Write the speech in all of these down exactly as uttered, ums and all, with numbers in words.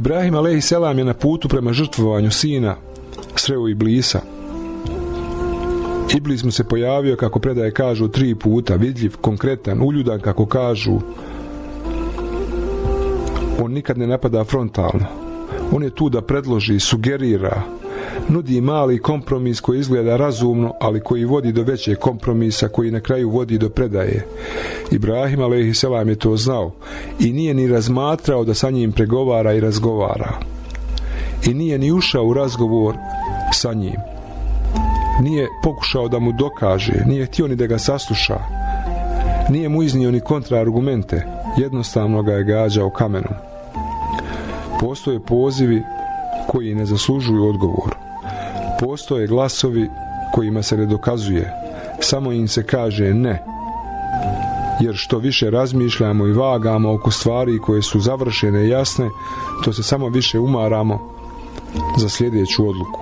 Ibrahim alejhiselam je na putu prema žrtvovanju sina sreo Iblisa. Iblis mu se pojavio, kako predaje kažu, tri puta, vidljiv, konkretan, uljudan, kako kažu. On nikad ne napada frontalno. On je tu da predloži, sugerira, nudi mali kompromis koji izgleda razumno, ali koji vodi do većeg kompromisa, koji na kraju vodi do predaje. Ibrahim alejhiselam je to znao i nije ni razmatrao da sa njim pregovara i razgovara. I nije ni ušao u razgovor sa njim. Nije pokušao da mu dokaže, nije htio ni da ga sasluša. Nije mu iznio ni kontraargumente, jednostavno ga je gađao kamenom. Postoje pozivi koji ne zaslužuju odgovor. Postoje glasovi kojima se ne dokazuje, samo im se kaže ne. Jer što više razmišljamo i vagamo oko stvari koje su završene i jasne, to se samo više umaramo za sljedeću odluku.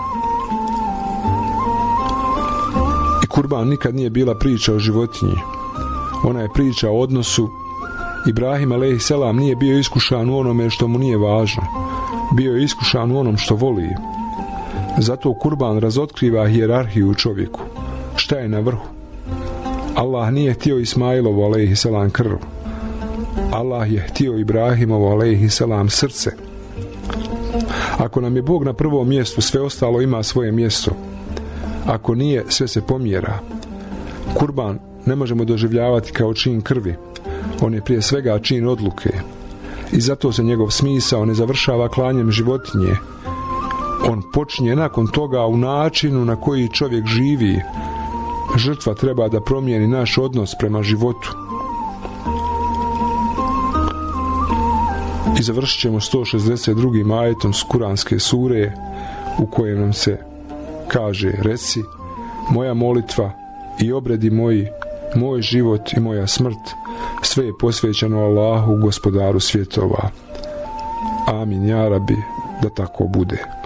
I kurban nikad nije bila priča o životinji. Ona je priča o odnosu. Ibrahim alejhiselam nije bio iskušan u onome što mu nije važno. Bio je iskušan u onom što voli. Zato kurban razotkriva hijerarhiju u čovjeku. Šta je na vrhu? Allah nije htio Ismailovu alejhiselam krv. Allah je htio Ibrahimovu alejhiselam srce. Ako nam je Bog na prvom mjestu, sve ostalo ima svoje mjesto. Ako nije, sve se pomjera. Kurban ne možemo doživljavati kao čin krvi. On je prije svega čin odluke. I zato se njegov smisao ne završava klanjem životinje. On počinje nakon toga u načinu na koji čovjek živi. Žrtva treba da promijeni naš odnos prema životu. I završit ćemo sto šezdeset drugim ajetom s kuranske sure, u kojem nam se kaže: reci, moja molitva i obredi moji, moj život i moja smrt, sve je posvećeno Allahu, gospodaru svjetova. Amin, ja Rabi, da tako bude.